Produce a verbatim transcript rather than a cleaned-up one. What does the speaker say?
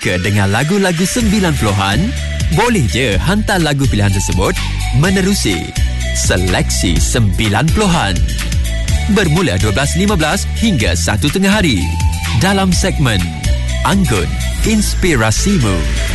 Suka dengan lagu-lagu sembilan puluhan? Boleh je hantar lagu pilihan tersebut menerusi Seleksi sembilan puluhan. Bermula dua belas lima belas hingga satu tengah hari dalam segmen Anggun Inspirasimu.